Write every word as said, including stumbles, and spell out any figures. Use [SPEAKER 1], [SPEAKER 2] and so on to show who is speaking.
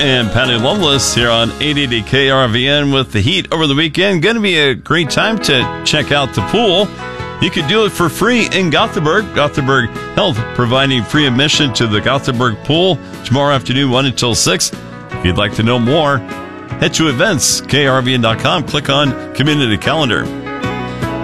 [SPEAKER 1] and Patty Loveless here on eight eighty K R V N with the heat over the weekend. Going to be a great time to check out the pool. You can do it for free in Gothenburg. Gothenburg Health providing free admission to the Gothenburg pool tomorrow afternoon, one until six. If you'd like to know more, head to events, K R V N dot com. Click on Community Calendar.